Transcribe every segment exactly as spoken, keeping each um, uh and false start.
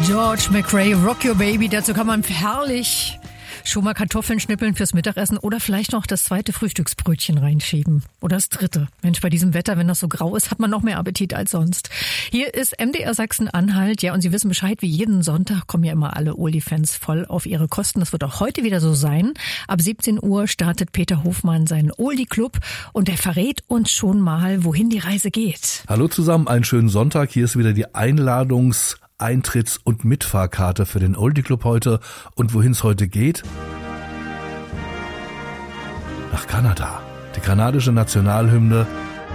George McRae, Rock Your Baby. Dazu kann man herrlich schon mal Kartoffeln schnippeln fürs Mittagessen oder vielleicht noch das zweite Frühstücksbrötchen reinschieben. Oder das dritte. Mensch, bei diesem Wetter, wenn das so grau ist, hat man noch mehr Appetit als sonst. Hier ist M D R Sachsen-Anhalt. Ja, und Sie wissen Bescheid, wie jeden Sonntag kommen ja immer alle Oldie-Fans voll auf ihre Kosten. Das wird auch heute wieder so sein. Ab siebzehn Uhr startet Peter Hofmann seinen Oldie-Club und er verrät uns schon mal, wohin die Reise geht. Hallo zusammen, einen schönen Sonntag. Hier ist wieder die Einladungs- Eintritts- und Mitfahrkarte für den Oldie Club heute. Und wohin es heute geht? Nach Kanada. Die kanadische Nationalhymne.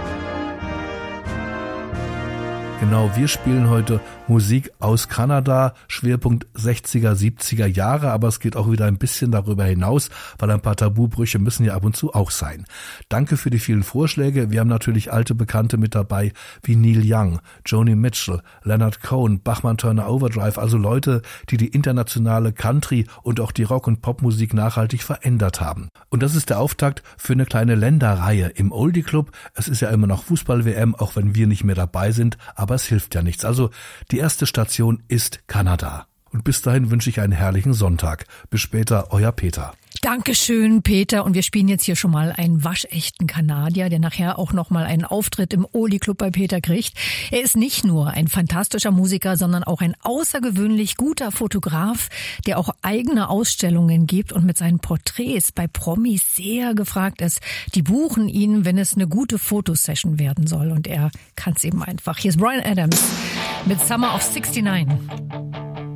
Genau, wir spielen heute Musik aus Kanada, Schwerpunkt sechziger, siebziger Jahre, aber es geht auch wieder ein bisschen darüber hinaus, weil ein paar Tabubrüche müssen ja ab und zu auch sein. Danke für die vielen Vorschläge. Wir haben natürlich alte Bekannte mit dabei, wie Neil Young, Joni Mitchell, Leonard Cohen, Bachman Turner Overdrive, also Leute, die die internationale Country und auch die Rock- und Popmusik nachhaltig verändert haben. Und das ist der Auftakt für eine kleine Länderreihe im Oldie Club. Es ist ja immer noch Fußball-W M, auch wenn wir nicht mehr dabei sind, aber es hilft ja nichts. Also die erste Station ist Kanada. Und bis dahin wünsche ich einen herrlichen Sonntag. Bis später, euer Peter. Dankeschön, Peter. Und wir spielen jetzt hier schon mal einen waschechten Kanadier, der nachher auch noch mal einen Auftritt im Oldie Club bei Peter kriegt. Er ist nicht nur ein fantastischer Musiker, sondern auch ein außergewöhnlich guter Fotograf, der auch eigene Ausstellungen gibt und mit seinen Porträts bei Promis sehr gefragt ist. Die buchen ihn, wenn es eine gute Fotosession werden soll. Und er kann es eben einfach. Hier ist Bryan Adams mit Summer of sixty-nine.